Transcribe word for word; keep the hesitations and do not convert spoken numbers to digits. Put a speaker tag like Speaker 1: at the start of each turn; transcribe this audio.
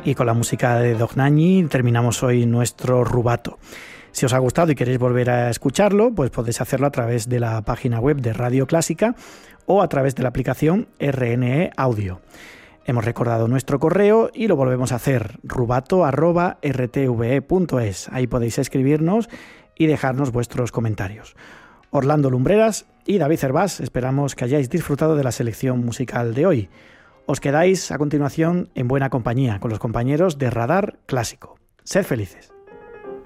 Speaker 1: Y con la música de Dohnányi terminamos hoy nuestro rubato. Si os ha gustado y queréis volver a escucharlo, pues podéis hacerlo a través de la página web de Radio Clásica o a través de la aplicación R N E Audio. Hemos recordado nuestro correo y lo volvemos a hacer, rubato arroba r t v e punto es. Ahí podéis escribirnos y dejarnos vuestros comentarios. Orlando Lumbreras y David Cervás, esperamos que hayáis disfrutado de la selección musical de hoy. Os quedáis a continuación en buena compañía con los compañeros de Radar Clásico. Sed felices.